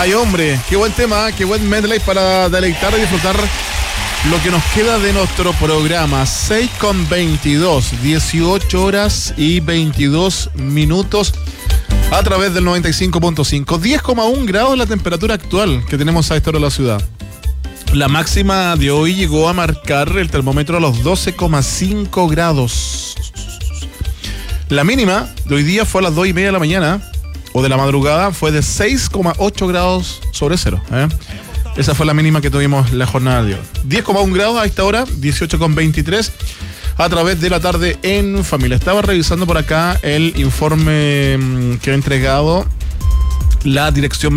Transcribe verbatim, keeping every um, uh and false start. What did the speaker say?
Ay, hombre, qué buen tema, qué buen medley para deleitar y disfrutar lo que nos queda de nuestro programa. Seis con veintidós, dieciocho horas y veintidós minutos a través del noventa y cinco punto cinco. diez coma uno grados la temperatura actual que tenemos a esta hora en la ciudad. La máxima de hoy llegó a marcar el termómetro a los doce coma cinco grados. La mínima de hoy día fue a las dos y media de la mañana, o de la madrugada, fue de seis coma ocho grados sobre cero. ¿eh? Esa fue la mínima que tuvimos la jornada de hoy. diez coma uno grados a esta hora, dieciocho coma veintitrés a través de la tarde en familia. Estaba revisando por acá el informe que ha entregado la dirección